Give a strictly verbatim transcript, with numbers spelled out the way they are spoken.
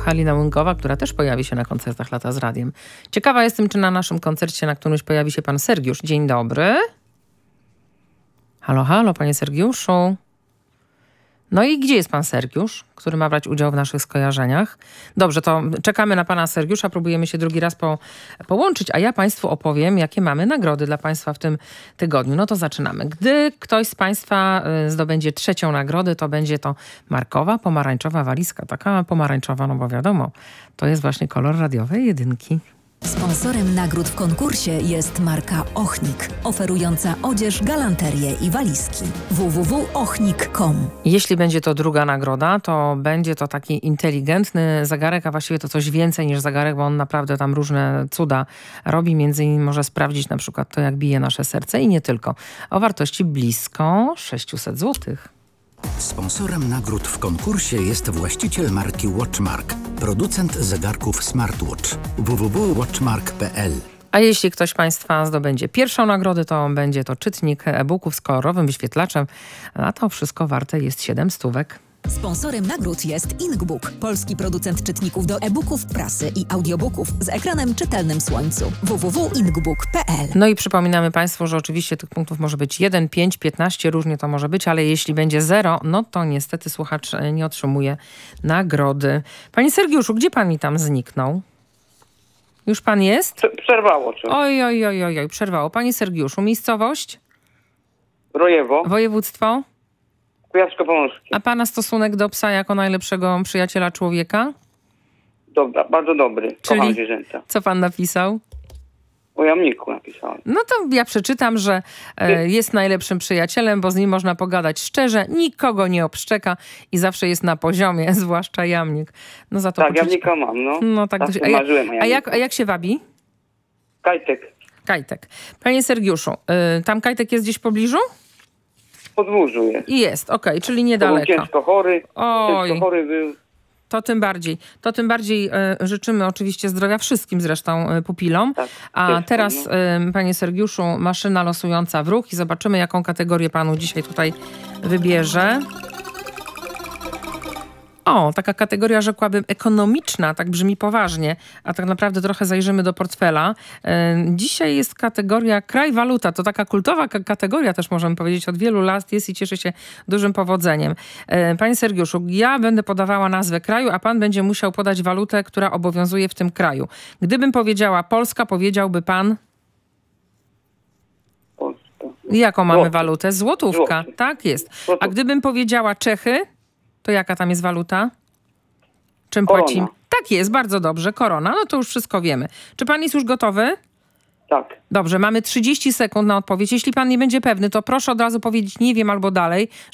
Halina Łynkowa, która też pojawi się na koncertach Lata z Radiem. Ciekawa jestem, czy na naszym koncercie na którymś pojawi się pan Sergiusz. Dzień dobry. Halo, halo, panie Sergiuszu. No i gdzie jest pan Sergiusz, który ma brać udział w naszych skojarzeniach? Dobrze, to czekamy na pana Sergiusza, próbujemy się drugi raz po, połączyć, a ja państwu opowiem, jakie mamy nagrody dla państwa w tym tygodniu. No to zaczynamy. Gdy ktoś z państwa zdobędzie trzecią nagrodę, to będzie to markowa, pomarańczowa walizka. Taka pomarańczowa, no bo wiadomo, to jest właśnie kolor radiowej jedynki. Sponsorem nagród w konkursie jest marka Ochnik, oferująca odzież, galanterię i walizki. w w w kropka ochnik kropka com. Jeśli będzie to druga nagroda, to będzie to taki inteligentny zegarek, a właściwie to coś więcej niż zegarek, bo on naprawdę tam różne cuda robi. Między innymi może sprawdzić na przykład to, jak bije nasze serce i nie tylko. O wartości blisko sześćset złotych. Sponsorem nagród w konkursie jest właściciel marki Watchmark, producent zegarków smartwatch. w w w kropka watchmark kropka p l. A jeśli ktoś z państwa zdobędzie pierwszą nagrodę, to będzie to czytnik e-booków z kolorowym wyświetlaczem, a to wszystko warte jest siedem stówek. Sponsorem nagród jest Inkbook, polski producent czytników do e-booków, prasy i audiobooków z ekranem czytelnym słońcu. w w w kropka inkbook kropka p l. No i przypominamy państwu, że oczywiście tych punktów może być jeden, pięć, piętnaście, różnie to może być, ale jeśli będzie zero, no to niestety słuchacz nie otrzymuje nagrody. Panie Sergiuszu, gdzie pan mi tam zniknął? Już pan jest? Przerwało coś. Oj, oj, oj, oj, oj, przerwało. Panie Sergiuszu, miejscowość? Rojewo, Województwo? Kujawsko-Pomorskie. A pana stosunek do psa jako najlepszego przyjaciela człowieka? Dobra, bardzo dobry. Kocham Czyli zwierzęta. co pan napisał? O jamniku napisałem. No to ja przeczytam, że e, jest najlepszym przyjacielem, bo z nim można pogadać szczerze, nikogo nie obszczeka i zawsze jest na poziomie, zwłaszcza jamnik. No za to Tak, poczucie- jamnika mam, no. No tak. tak to się- a, jak, marzyłem o a, jak, jamniku. a jak się wabi? Kajtek, Kajtek. Panie Sergiuszu, y, tam Kajtek jest gdzieś w pobliżu? w podwórzu jest. I jest, okej, czyli Był niedaleko. ciężko chory. Oj. Ciężko chory był. To tym bardziej. To tym bardziej e, życzymy oczywiście zdrowia wszystkim zresztą e, pupilom. Tak, A też teraz, no. e, panie Sergiuszu, maszyna losująca w ruch i zobaczymy, jaką kategorię panu dzisiaj tutaj wybierze. O, taka kategoria, rzekłabym, ekonomiczna, tak brzmi poważnie, a tak naprawdę trochę zajrzymy do portfela. E, dzisiaj jest kategoria kraj, waluta. To taka kultowa k- kategoria też możemy powiedzieć, od wielu lat jest i cieszy się dużym powodzeniem. E, panie Sergiuszu, ja będę podawała nazwę kraju, a pan będzie musiał podać walutę, która obowiązuje w tym kraju. Gdybym powiedziała Polska, powiedziałby pan, Polska. jaką mamy Złoty. walutę? Złotówka, Złoty. tak jest. A Złotówka. gdybym powiedziała Czechy, to jaka tam jest waluta? Czym Korona. płacimy? Tak jest, bardzo dobrze, korona. No to już wszystko wiemy. Czy pan jest już gotowy? Tak. Dobrze, mamy trzydzieści sekund na odpowiedź. Jeśli pan nie będzie pewny, to proszę od razu powiedzieć nie wiem albo dalej,